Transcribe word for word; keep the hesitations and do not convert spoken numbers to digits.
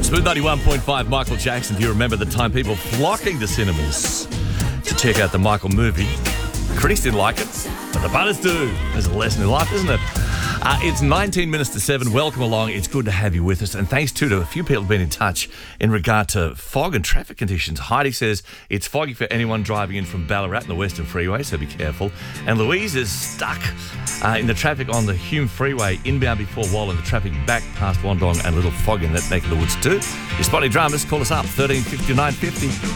Smooth ninety-one point five, Michael Jackson. Do you remember the time people flocking to cinemas to check out the Michael movie? Critics didn't like it, but the punters do. There's a lesson in life, isn't it? Uh, it's nineteen minutes to seven. Welcome along. It's good to have you with us. And thanks, too, to a few people who've been in touch in regard to fog and traffic conditions. Heidi says it's foggy for anyone driving in from Ballarat and the Western Freeway, so be careful. And Louise is stuck uh, in the traffic on the Hume Freeway, inbound before Wallen, the traffic back past Wandong, and a little fog in that neck of the woods, too. Your spotty dramas, call us up, thirteen fifty, nine fifty.